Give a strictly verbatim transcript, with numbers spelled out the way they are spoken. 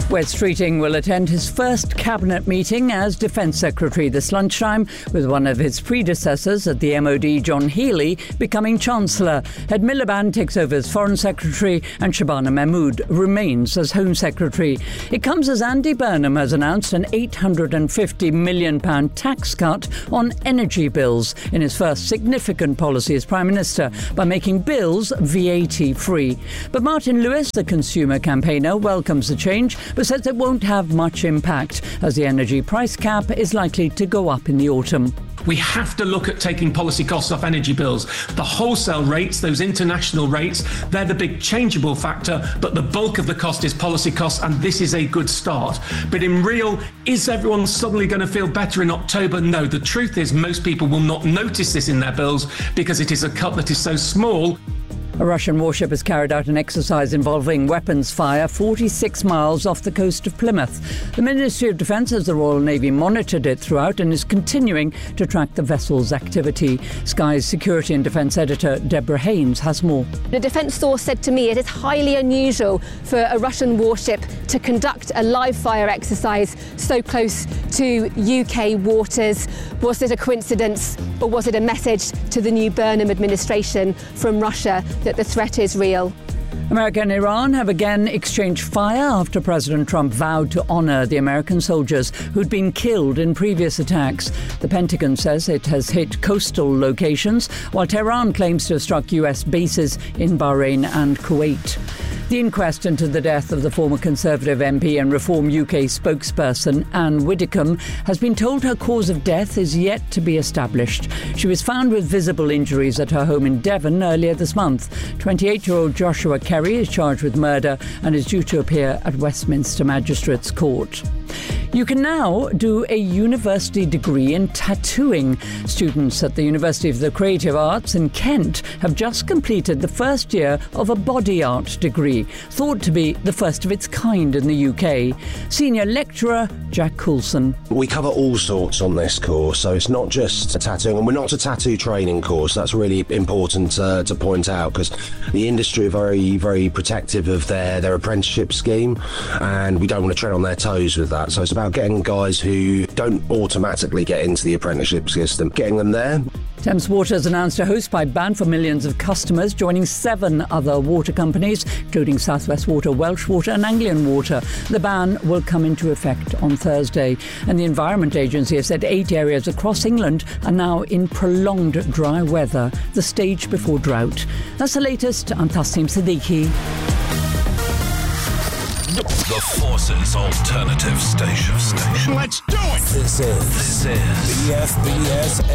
Wes Streeting will attend his first cabinet meeting as Defence Secretary this lunchtime, with one of his predecessors at the M O D, John Healey, becoming Chancellor. Ed Miliband takes over as Foreign Secretary and Shabana Mahmood remains as Home Secretary. It comes as Andy Burnham has announced an eight hundred fifty million pounds tax cut on energy bills in his first significant policy as Prime Minister by making bills V A T-free. But Martin Lewis, the consumer campaigner, welcomes the change, but says it won't have much impact as the energy price cap is likely to go up in the autumn. We have to look at taking policy costs off energy bills. The wholesale rates, those international rates, they're the big changeable factor, but the bulk of the cost is policy costs, and this is a good start. But in real, is everyone suddenly going to feel better in October? No, the truth is most people will not notice this in their bills because it is a cut that is so small. A Russian warship has carried out an exercise involving weapons fire forty-six miles off the coast of Plymouth. The Ministry of Defence says the Royal Navy monitored it throughout and is continuing to track the vessel's activity. Sky's Security and Defence editor Deborah Haynes has more. The defence source said to me it is highly unusual for a Russian warship to conduct a live fire exercise so close to U K waters. Was it a coincidence, or was it a message to the new Burnham administration from Russia that the threat is real? America and Iran have again exchanged fire after President Trump vowed to honour the American soldiers who'd been killed in previous attacks. The Pentagon says it has hit coastal locations, while Tehran claims to have struck U S bases in Bahrain and Kuwait. The inquest into the death of the former Conservative M P and Reform U K spokesperson Anne Widdecombe has been told her cause of death is yet to be established. She was found with visible injuries at her home in Devon earlier this month. twenty-eight-year-old Joshua Kerry is charged with murder and is due to appear at Westminster Magistrates Court. You can now do a university degree in tattooing. Students at the University of the Creative Arts in Kent have just completed the first year of a body art degree, thought to be the first of its kind in the U K. Senior lecturer Jack Coulson. We cover all sorts on this course, so it's not just a tattooing, and we're not a tattoo training course. That's really important uh, to point out, because the industry are very, very protective of their, their apprenticeship scheme, and we don't want to tread on their toes with that. So it's about getting guys who don't automatically get into the apprenticeship system, getting them there. Thames Water has announced a hosepipe ban for millions of customers, joining seven other water companies, including South West Water, Welsh Water and Anglian Water. The ban will come into effect on Thursday. And the Environment Agency has said eight areas across England are now in prolonged dry weather, the stage before drought. That's the latest. I'm Tasneem Siddiqui. The Forces Alternative Station. Station. Let's do it! This is, this is the F B S